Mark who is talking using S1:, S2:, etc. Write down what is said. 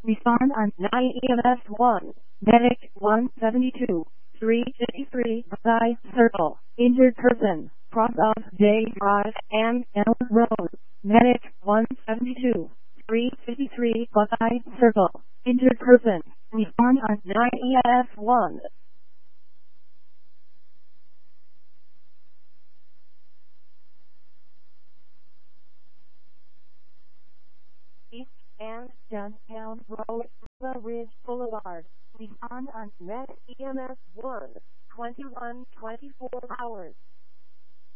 S1: Respond on 9 EMS 1. Medic 172. 353 Buckeye Circle. Injured person. Cross of J Drive and L Road. Medic 172. 353 Buckeye Circle. Injured person. Respond on 9 EMS 1. East and Downtown Road, The Ridge Boulevard. Respond on Med EMS 1. 21-24 hours.